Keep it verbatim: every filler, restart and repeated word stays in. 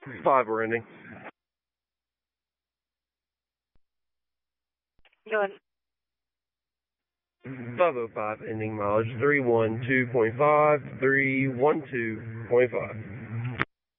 Five we're ending. Go ahead. five oh five ending mileage three one two point five, three one two point five.